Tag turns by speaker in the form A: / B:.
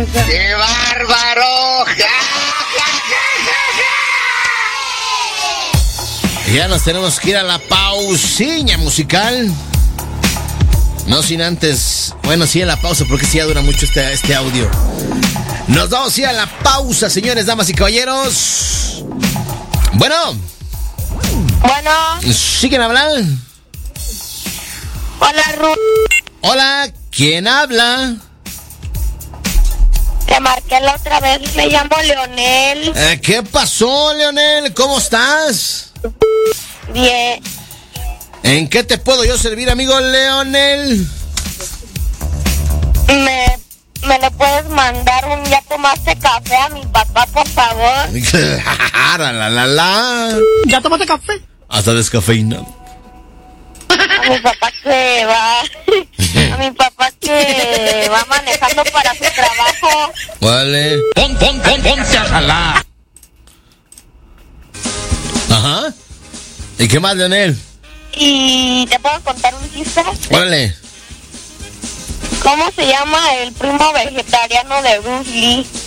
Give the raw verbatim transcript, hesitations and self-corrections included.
A: ¡Qué bárbaro!
B: Ya nos tenemos que ir a la pausiña musical. No sin antes... Bueno, sí en la pausa, porque sí ya dura mucho este, este audio. Nos vamos a ir a la pausa, señores, damas y caballeros. Bueno.
C: Bueno.
B: ¿Sí quién habla?
C: Hola, Ru.
B: Hola, ¿quién habla?
C: Te marqué la otra vez, me llamo Leonel.
B: Eh, ¿Qué pasó, Leonel? ¿Cómo estás?
C: Bien.
B: ¿En qué te puedo yo servir, amigo Leonel?
C: ¿Me, me le puedes mandar un ya tomaste café a mi papá, por favor?
B: la, la, la, la.
D: ¿Ya tomaste café?
B: Hasta descafeinado.
C: A mi papá que va... A mi papá que va manejando para su trabajo.
B: Vale.
D: Pon, pon, pon, ponte a jalar.
B: Ajá. ¿Y qué más, Leonel?
C: ¿Y te puedo contar un chiste?
B: Órale.
C: ¿Cómo se llama el primo vegetariano de Bruce Lee?